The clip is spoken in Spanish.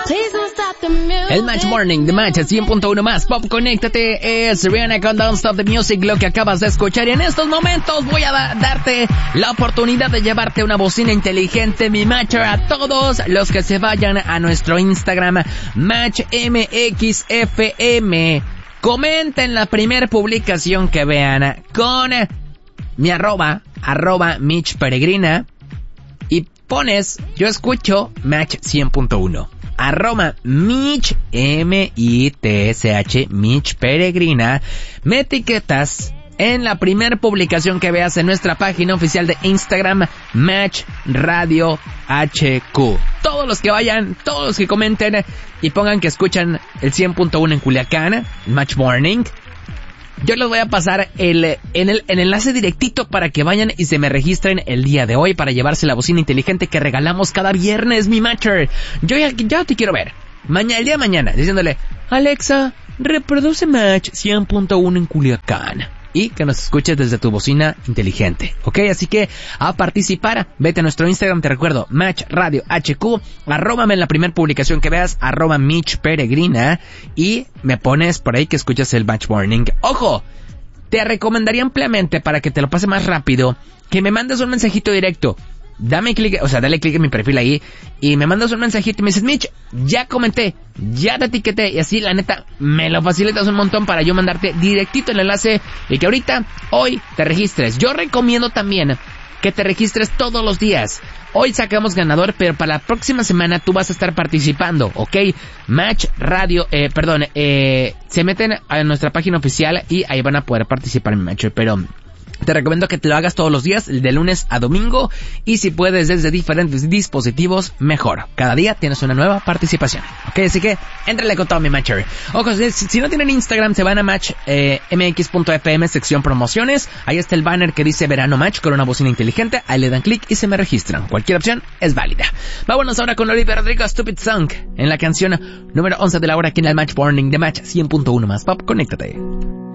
El Match Morning de Match 100.1 más Pop, conéctate. Es Rihanna con Don't Stop the Music, lo que acabas de escuchar. Y en estos momentos voy a darte la oportunidad de llevarte una bocina inteligente, mi Matcher, a todos los que se vayan a nuestro Instagram MatchMXFM. Comenten la primera publicación que vean con mi arroba Mitch Peregrina y pones yo escucho Match 100.1. Arroba Mitch, M-I-T-S-H, Mitch Peregrina. Me etiquetas en la primera publicación que veas en nuestra página oficial de Instagram, Match Radio HQ. Todos los que vayan, todos los que comenten y pongan que escuchan el 100.1 en Culiacán, Match Morning, yo les voy a pasar el enlace directito para que vayan y se me registren el día de hoy para llevarse la bocina inteligente que regalamos cada viernes, mi Matcher. Yo ya te quiero ver. El día de mañana, diciéndole, Alexa, reproduce Match 100.1 en Culiacán. Y que nos escuches desde tu bocina inteligente, ¿ok? Así que a participar, vete a nuestro Instagram, te recuerdo, Match Radio HQ, arróbame en la primera publicación que veas, arroba Mitch Peregrina, y me pones por ahí que escuchas el Match Morning. ¡Ojo! Te recomendaría ampliamente, para que te lo pase más rápido, que me mandes un mensajito directo. Dale clic en mi perfil ahí y me mandas un mensajito y me dices, Mitch, ya comenté, ya te etiqueté, y así la neta me lo facilitas un montón para yo mandarte directito el enlace y que ahorita, hoy, te registres. Yo recomiendo también que te registres todos los días. Hoy sacamos ganador, pero para la próxima semana tú vas a estar participando, ¿ok? Match Radio, se meten a nuestra página oficial y ahí van a poder participar en Match, pero te recomiendo que te lo hagas todos los días, de lunes a domingo, y si puedes desde diferentes dispositivos, mejor. Cada día tienes una nueva participación, ¿ok? Así que, éntrale con todo, mi Matcher. Ojo, si no tienen Instagram, se van a matchmx.fm, sección promociones. Ahí está el banner que dice Verano Match con una bocina inteligente. Ahí le dan clic y se me registran. Cualquier opción es válida. Vámonos ahora con Olivia Rodrigo, Stupid Song, en la canción número 11 de la hora aquí en el Match Morning de Match 100.1 más Pop. Conéctate.